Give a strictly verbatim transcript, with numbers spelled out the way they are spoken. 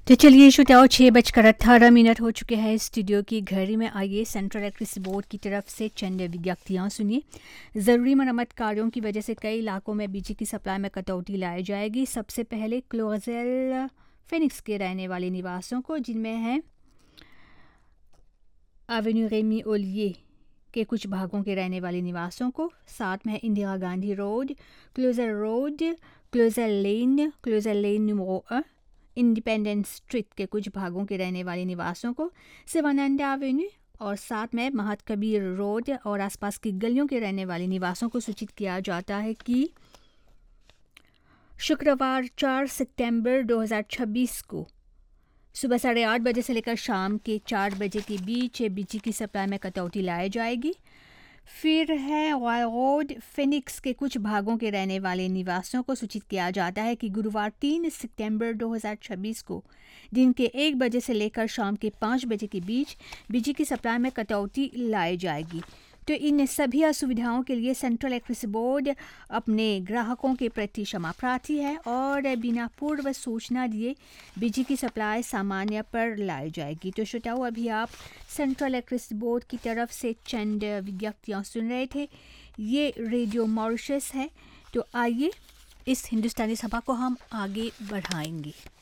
तो चलिए श्रोताओ, छः बजकर अट्ठारह मिनट हो चुके हैं स्टूडियो की घड़ी में। आइए सेंट्रल इलेक्ट्रिसिटी बोर्ड की तरफ से चंद विज्ञप्तियाँ सुनिए। ज़रूरी मरम्मत कार्यों की वजह से कई इलाकों में बिजली की सप्लाई में कटौती लाई जाएगी। सबसे पहले क्लोजेल फिनिक्स के रहने वाले निवासियों को, जिनमें हैं एवेन्यू रेमी ओलिए के कुछ भागों के रहने वाले निवासियों को, साथ में Indira Gandhi road, closure road, closure लेन, क्लोजर लेन नंबर एक, इंडिपेंडेंस स्ट्रीट के कुछ भागों के रहने वाले निवासियों को, शिवानंद एवेन्यू और साथ में महत कबीर रोड और आसपास की गलियों के रहने वाले निवासियों को सूचित किया जाता है कि शुक्रवार चार सितंबर दो हज़ार छब्बीस को सुबह साढ़े आठ बजे से लेकर शाम के चार बजे के बीच बिजली की सप्लाई में कटौती लाई जाएगी। फिर है रॉयल रोड, फिनिक्स के कुछ भागों के रहने वाले निवासियों को सूचित किया जाता है कि गुरुवार तीन सितंबर दो हज़ार छब्बीस को दिन के एक बजे से लेकर शाम के पाँच बजे के बीच बिजली की सप्लाई में कटौती लाई जाएगी। तो इन सभी असुविधाओं के लिए सेंट्रल इलेक्ट्रिसिटी बोर्ड अपने ग्राहकों के प्रति क्षमा प्रार्थी है और बिना पूर्व सूचना दिए बिजली की सप्लाई सामान्य पर लाई जाएगी। तो श्रोताओ, अभी आप सेंट्रल इलेक्ट्रिसिटी बोर्ड की तरफ से चंद विज्ञप्तियाँ सुन रहे थे। ये रेडियो मॉरिशस है। तो आइए इस हिंदुस्तानी सभा को हम आगे बढ़ाएंगे।